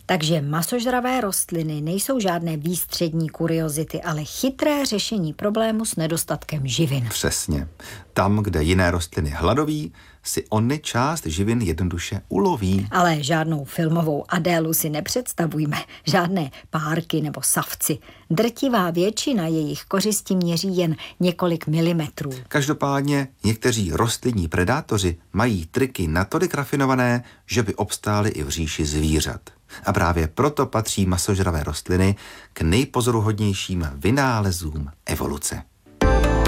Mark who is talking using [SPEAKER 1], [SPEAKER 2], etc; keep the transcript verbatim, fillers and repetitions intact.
[SPEAKER 1] Takže masožravé rostliny nejsou žádné výstřední kuriozity, ale chytré řešení problému s nedostatkem živin.
[SPEAKER 2] Přesně. Tam, kde jiné rostliny hladoví, si ony část živin jednoduše uloví.
[SPEAKER 1] Ale žádnou filmovou Adélu si nepředstavujme, žádné párky nebo savci. Drtivá většina jejich kořisti měří jen několik milimetrů.
[SPEAKER 2] Každopádně někteří rostlinní predátoři mají triky natolik rafinované, že by obstáli i v říši zvířat. A právě proto patří masožravé rostliny k nejpozoruhodnějším vynálezům evoluce.